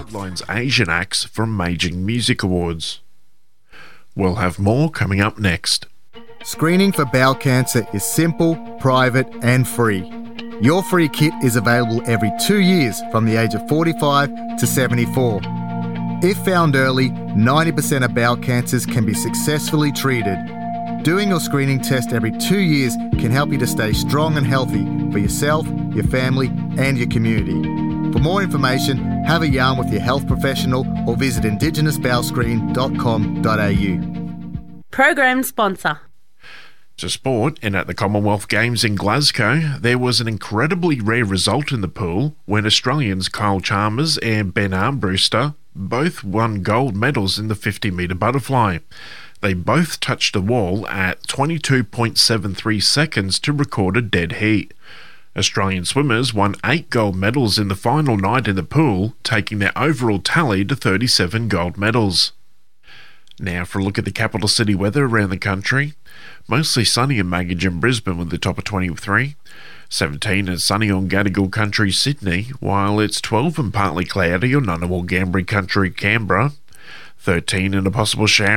headlines Asian acts from major music awards. We'll have more coming up next. Screening for bowel cancer is simple, private and free. Your free kit is available every 2 years from the age of 45 to 74. If found early, 90% of bowel cancers can be successfully treated. Doing your screening test every 2 years can help you to stay strong and healthy for yourself, your family and your community. For more information, have a yarn with your health professional or visit indigenousbowelscreen.com.au. Program sponsor. To sport, and at the Commonwealth Games in Glasgow, there was an incredibly rare result in the pool when Australians Kyle Chalmers and Ben Armbruster both won gold medals in the 50-metre butterfly. They both touched the wall at 22.73 seconds to record a dead heat. Australian swimmers won 8 gold medals in the final night in the pool, taking their overall tally to 37 gold medals. Now for a look at the capital city weather around the country. Mostly sunny in Maggie and Brisbane with the top of 23. 17 and sunny on Gadigal Country, Sydney, while it's 12 and partly cloudy on Ngunnawal Ngambri Country, Canberra. 13 and a possible shower